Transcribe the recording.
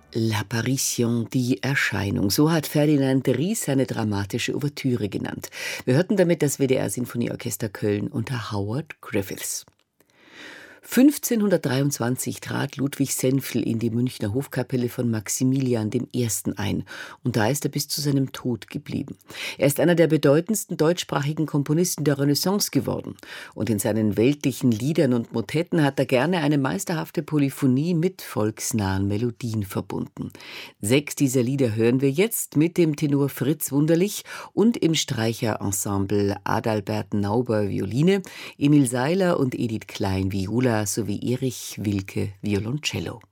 L'Apparition, die Erscheinung. So hat Ferdinand de Ries seine dramatische Ouvertüre genannt. Wir hörten damit das WDR-Sinfonieorchester Köln unter Howard Griffiths. 1523 trat Ludwig Senfl in die Münchner Hofkapelle von Maximilian I. ein und da ist er bis zu seinem Tod geblieben. Er ist einer der bedeutendsten deutschsprachigen Komponisten der Renaissance geworden und in seinen weltlichen Liedern und Motetten hat er gerne eine meisterhafte Polyphonie mit volksnahen Melodien verbunden. 6 dieser Lieder hören wir jetzt mit dem Tenor Fritz Wunderlich und im Streicherensemble Adalbert Nauber Violine, Emil Seiler und Edith Klein Viola sowie Erich Wilke Violoncello.